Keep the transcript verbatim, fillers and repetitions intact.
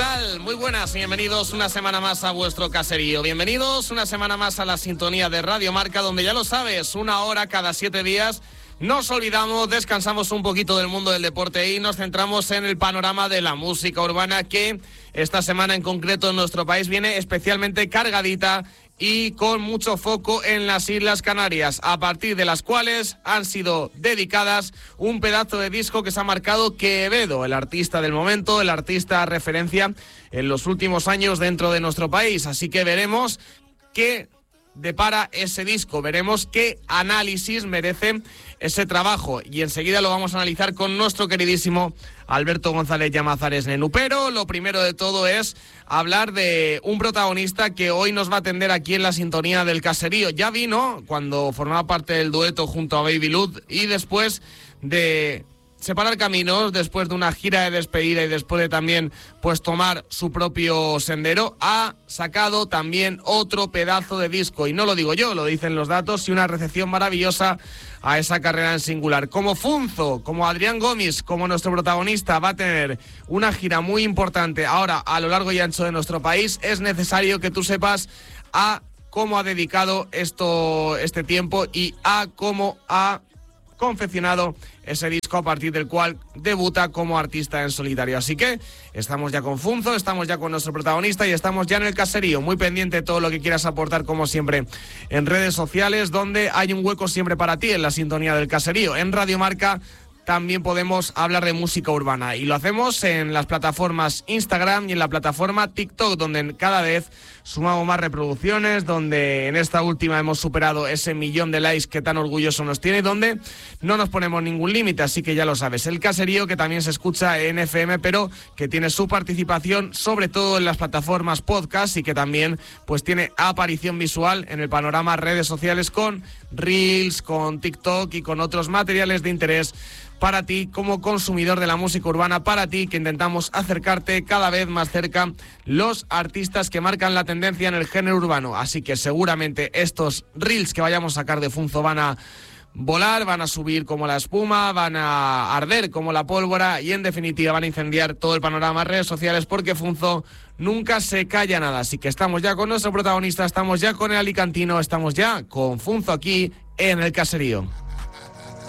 tal? Muy buenas, bienvenidos una semana más a vuestro caserío. Bienvenidos una semana más a la sintonía de Radio Marca, donde ya lo sabes, una hora cada siete días nos olvidamos, descansamos un poquito del mundo del deporte y nos centramos en el panorama de la música urbana, que esta semana en concreto en nuestro país viene especialmente cargadita y con mucho foco en las Islas Canarias, a partir de las cuales han sido dedicadas un pedazo de disco que se ha marcado Quevedo, el artista del momento, el artista referencia en los últimos años dentro de nuestro país. Así que veremos qué depara ese disco, veremos qué análisis merece ese trabajo y enseguida lo vamos a analizar con nuestro queridísimo Alberto González Llamazares Nenu. Pero lo primero de todo es hablar de un protagonista que hoy nos va a atender aquí en la sintonía del caserío. Ya vino cuando formaba parte del dueto junto a Baby Luz y después de separar caminos, después de una gira de despedida y después de también pues tomar su propio sendero, ha sacado también otro pedazo de disco. Y no lo digo yo, lo dicen los datos, y una recepción maravillosa a esa carrera en singular. Como Funzo, como Adrián Gomis, como nuestro protagonista va a tener una gira muy importante ahora a lo largo y ancho de nuestro país, es necesario que tú sepas a cómo ha dedicado esto este tiempo y a cómo ha confeccionado ese disco a partir del cual debuta como artista en solitario. Así que estamos ya con Funzo, estamos ya con nuestro protagonista y estamos ya en el caserío, muy pendiente de todo lo que quieras aportar, como siempre, en redes sociales, donde hay un hueco siempre para ti en la sintonía del caserío. En Radio Marca también podemos hablar de música urbana y lo hacemos en las plataformas Instagram y en la plataforma TikTok, donde cada vez sumamos más reproducciones, donde en esta última hemos superado ese millón de likes que tan orgulloso nos tiene, donde no nos ponemos ningún límite. Así que ya lo sabes, el caserío, que también se escucha en F M, pero que tiene su participación sobre todo en las plataformas podcast y que también pues tiene aparición visual en el panorama redes sociales con Reels, con TikTok y con otros materiales de interés para ti como consumidor de la música urbana, para ti que intentamos acercarte cada vez más cerca los artistas que marcan la tendencia en el género urbano. Así que seguramente estos reels que vayamos a sacar de Funzo van a volar, van a subir como la espuma, van a arder como la pólvora y en definitiva van a incendiar todo el panorama de redes sociales, porque Funzo nunca se calla nada. Así que estamos ya con nuestro protagonista, estamos ya con el alicantino, estamos ya con Funzo aquí en el caserío.